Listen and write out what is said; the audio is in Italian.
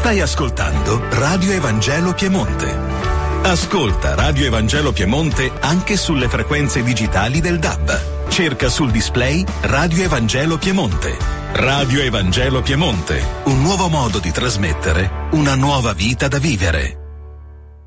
Stai ascoltando Radio Evangelo Piemonte. Ascolta Radio Evangelo Piemonte anche sulle frequenze digitali del DAB. Cerca sul display Radio Evangelo Piemonte. Radio Evangelo Piemonte, un nuovo modo di trasmettere, una nuova vita da vivere.